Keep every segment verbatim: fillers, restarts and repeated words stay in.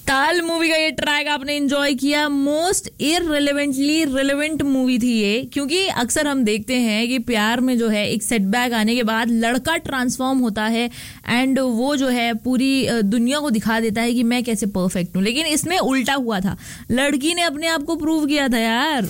ताल मूवी का ये ट्रैक आपने एंजॉय किया. मोस्ट इररिलेवेंटली रिलेवेंट मूवी थी ये, क्योंकि अक्सर हम देखते हैं कि प्यार में जो है एक सेटबैक आने के बाद लड़का ट्रांसफॉर्म होता है एंड वो जो है पूरी दुनिया को दिखा देता है कि मैं कैसे परफेक्ट हूँ. लेकिन इसमें उल्टा हुआ था, लड़की ने अपने आप को प्रूव किया था यार.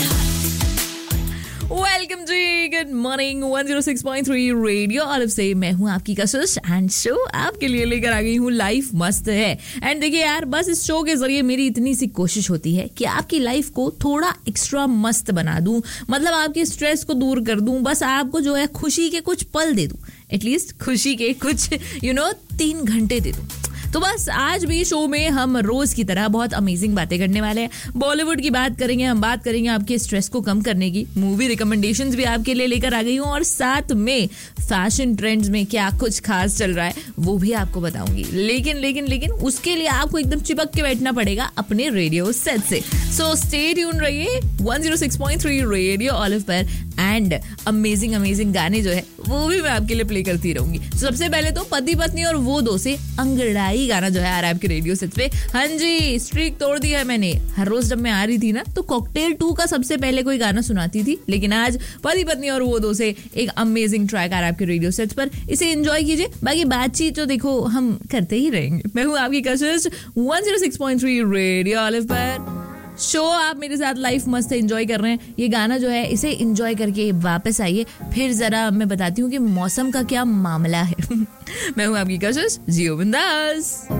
वेलकम जी, good morning. One zero six point three radio olive से मैं हूँ आपकी कशिश एंड शो आपके लिए लेकर आ गई हूँ लाइफ मस्त है. एंड देखिए यार, बस इस शो के जरिए मेरी इतनी सी कोशिश होती है कि आपकी लाइफ को थोड़ा एक्स्ट्रा मस्त बना दूं, मतलब आपके स्ट्रेस को दूर कर दूं, बस आपको जो है खुशी के कुछ पल दे दूं, एटलीस्ट खुशी के कुछ यू नो तीन घंटे दे दूं. तो बस आज भी शो में हम रोज की तरह बहुत अमेजिंग बातें करने वाले हैं. बॉलीवुड की बात करेंगे, हम बात करेंगे आपके स्ट्रेस को कम करने की, मूवी रिकमेंडेशंस भी आपके लिए लेकर आ गई हूँ, और साथ में फैशन ट्रेंड्स में क्या कुछ खास चल रहा है वो भी आपको बताऊंगी. लेकिन लेकिन लेकिन उसके लिए आपको एकदम चिपक के बैठना पड़ेगा अपने रेडियो सेट से. सो स्टे ट्यून रहिए one zero six point three radio olive पर, एंड अमेजिंग अमेजिंग गाने जो है वो भी मैं आपके लिए प्ले करती रहूंगी. so, सबसे पहले तो पति पत्नी और वो दो से अंगड़ाई गाना जो है आ रहा है आपके रेडियो सेट पे. हाँ जी, स्ट्रीक तोड़ दी है मैंने. हर रोज जब मैं आ रही थी ना तो कॉकटेल टू का सबसे पहले कोई गाना सुनाती थी, लेकिन आज पति पत्नी और वो दो से एक अमेजिंग ट्रैक आ रहा है आपके रेडियो सेट पर. इसे एंजॉय कीजिए, बाकी बातचीत तो देखो हम करते ही रहेंगे. मैं हूँ आपकी कशिश one zero six point three radio olive पर. शो आप मेरे साथ लाइफ मस्त एंजॉय कर रहे हैं. ये गाना जो है इसे एंजॉय करके वापस आइए, फिर जरा मैं बताती हूँ कि मौसम का क्या मामला है. मैं हूँ आपकी कशिश, जियो बिंदास.